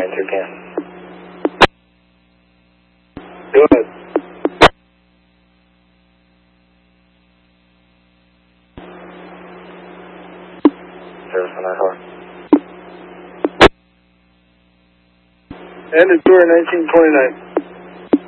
Toucan. Go ahead. Service on that car. Ended tour 1929.